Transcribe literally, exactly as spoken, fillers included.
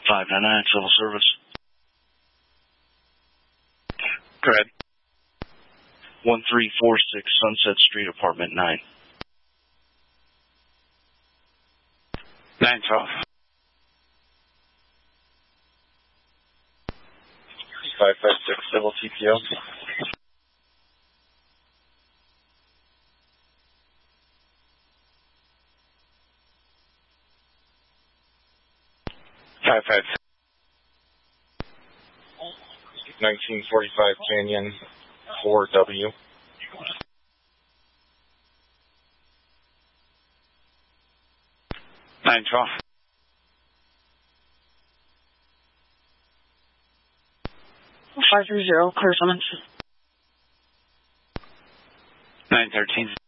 five nine nine, civil service. Go ahead. one three four six Sunset Street, apartment nine. nine twelve. five five six, civil T P O. five five. nineteen forty-five Canyon, four W. nine twelve. five three zero, clear summons. nine thirteen.